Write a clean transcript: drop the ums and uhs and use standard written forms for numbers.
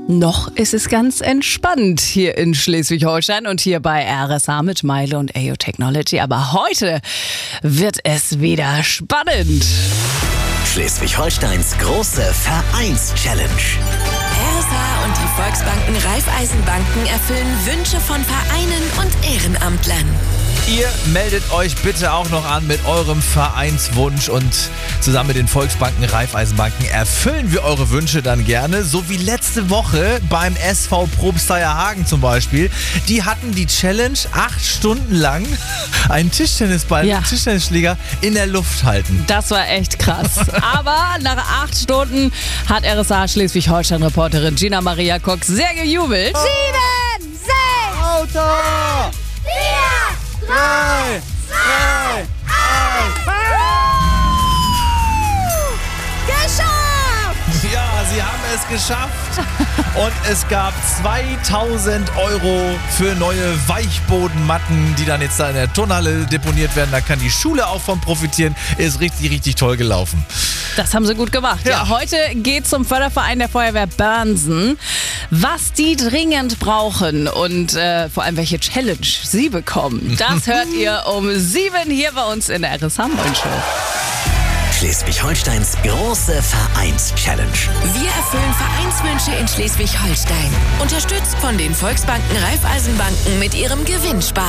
Noch ist es ganz entspannt hier in Schleswig-Holstein und hier bei RSA mit Meile und AO Technology. Aber heute wird es wieder spannend. Schleswig-Holsteins große Vereins-Challenge. RSA und die Volksbanken Raiffeisenbanken erfüllen Wünsche von Vereinen und Ehrenamtlern. Ihr meldet euch bitte auch noch an mit eurem Vereinswunsch und zusammen mit den Volksbanken Raiffeisenbanken erfüllen wir eure Wünsche dann gerne. So wie letzte Woche beim SV Probstheyer Hagen zum Beispiel. Die hatten die Challenge 8 Stunden lang einen Tischtennisball mit Tischtennisschläger in der Luft halten. Das war echt krass. Aber nach 8 Stunden hat RSA Schleswig-Holstein-Reporterin Gina Maria Cox sehr gejubelt. 7, 6, Auto! 4, 3, 2, 1. Geschafft! Ja, sie haben es geschafft. Und es gab 2000 € für neue Weichbodenmatten, die dann jetzt da in der Turnhalle deponiert werden. Da kann die Schule auch von profitieren. Ist richtig, richtig toll gelaufen. Das haben sie gut gemacht. Ja, heute geht's zum Förderverein der Feuerwehr Börnsen. Was die dringend brauchen und vor allem welche Challenge sie bekommen, das hört ihr um 7 hier bei uns in der RSA Morning Show. Schleswig-Holsteins große Vereins-Challenge. Wir erfüllen Vereinswünsche in Schleswig-Holstein. Unterstützt von den Volksbanken Raiffeisenbanken mit ihrem Gewinnspar.